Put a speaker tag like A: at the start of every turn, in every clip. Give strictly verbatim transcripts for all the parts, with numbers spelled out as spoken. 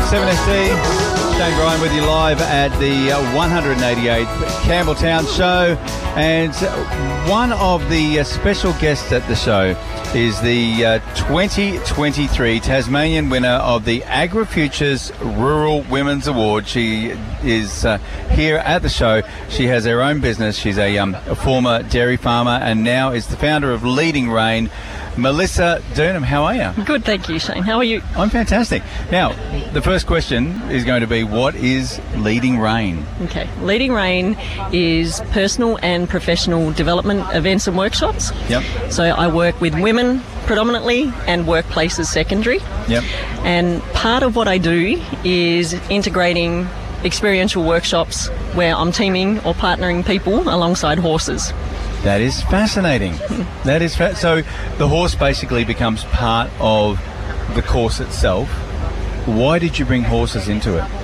A: seven S D, Shane Bryan with you live at the uh, one hundred eighty-eighth Campbelltown show. And one of the uh, special guests at the show is the uh, twenty twenty-three Tasmanian winner of the AgriFutures Rural Women's Award. She is uh, here at the show. She has her own business. She's a, um, a former dairy farmer and now is the founder of Leading Rain. Melissa Durnham, how are you?
B: Good, thank you, Shane. How are you?
A: I'm fantastic. Now, the first question is going to be, what is Leading Rain?
B: Okay, Leading Rain is personal and professional development events and workshops.
A: Yep.
B: So I work with women predominantly and workplaces secondary.
A: Yep.
B: And part of what I do is integrating experiential workshops where I'm teaming or partnering people alongside horses.
A: That is fascinating. That is fa- so the horse basically becomes part of the course itself. Why did you bring horses into it?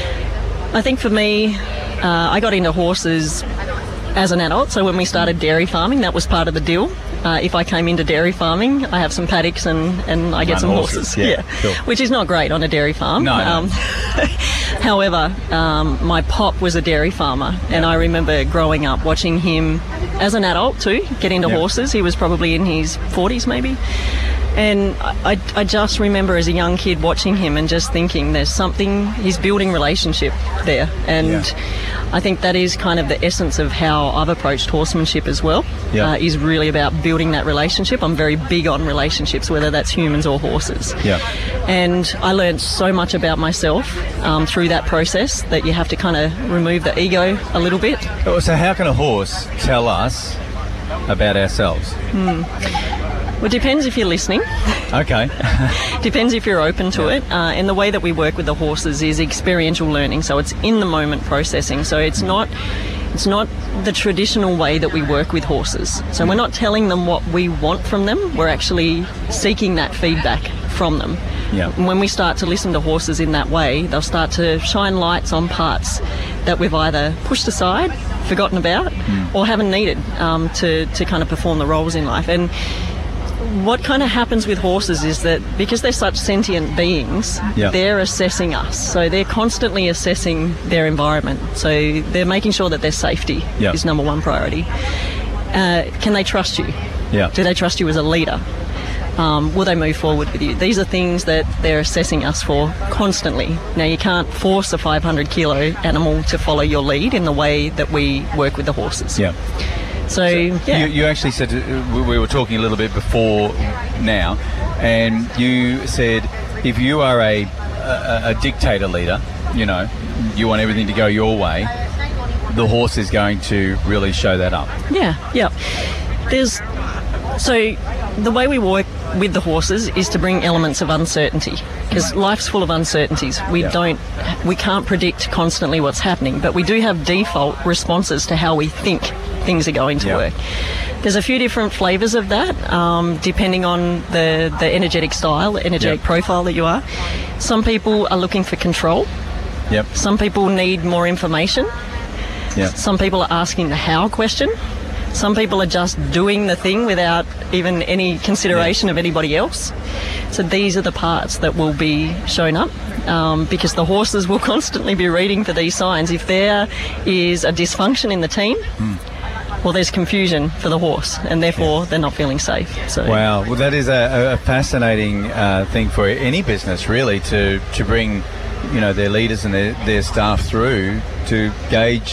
B: I think for me, uh, I got into horses as an adult. So when we started dairy farming, that was part of the deal. Uh, if I came into dairy farming, I have some paddocks and, and I get
A: Run
B: some
A: horses,
B: horses.
A: yeah,
B: Yeah,
A: sure.
B: Which is not great on a dairy farm.
A: No, no.
B: Um, however, um, my pop was a dairy farmer, and I remember growing up watching him as an adult too, get into
A: Yeah.
B: horses. He was probably in his forties maybe. And I, I just remember as a young kid watching him and just thinking there's something, he's building relationship there. And
A: Yeah.
B: I think that is kind of the essence of how I've approached horsemanship as well,
A: Yeah.
B: uh, is really about building that relationship. I'm very big on relationships, whether that's humans or horses.
A: Yeah.
B: And I learned so much about myself um, through that process that you have to kind of remove the ego a little bit.
A: Oh, So how can a horse tell us about ourselves?
B: Well, it depends if you're listening.
A: Okay.
B: Depends if you're open to
A: Yeah.
B: it. Uh, and the way that we work with the horses is experiential learning. So it's in the moment processing. So it's not it's not the traditional way that we work with horses. So we're not telling them what we want from them. We're actually seeking that feedback from them.
A: Yeah.
B: And when we start to listen to horses in that way, they'll start to shine lights on parts that we've either pushed aside, forgotten about, or haven't needed um, to, to kind of perform the roles in life. And what kind of happens with horses is that because they're such sentient beings,
A: Yeah.
B: they're assessing us. So they're constantly assessing their environment. So they're making sure that their safety
A: Yeah.
B: is number one priority. Uh, can they trust you?
A: Yeah.
B: Do they trust you as a leader? Um, will they move forward with you? These are things that they're assessing us for constantly. Now, you can't force a five hundred kilo animal to follow your lead in the way that we work with the horses.
A: Yeah.
B: So, yeah.
A: You, you actually said, uh, we we were talking a little bit before now, and you said if you are a, a, a dictator leader, you know, you want everything to go your way, the horse is going to really show that up.
B: Yeah, yeah. There's so the way we work with the horses is to bring elements of uncertainty, because life's full of uncertainties. We
A: Yeah.
B: don't, we can't predict constantly what's happening, but we do have default responses to how we think things are going to
A: Yeah.
B: work. There's a few different flavours of that, um, depending on the, the energetic style, the energetic
A: Yeah.
B: profile that you are. Some people are looking for control.
A: Yep.
B: Some people need more information.
A: Yeah.
B: Some people are asking the how question. Some people are just doing the thing without even any consideration of anybody else. So these are the parts that will be shown up, um, because the horses will constantly be reading for these signs. If there is a dysfunction in the team, well, there's confusion for the horse, and therefore they're not feeling safe. So
A: Wow. Well, that is a, a fascinating uh, thing for any business, really, to, to bring, you know, their leaders and their, their staff through to gauge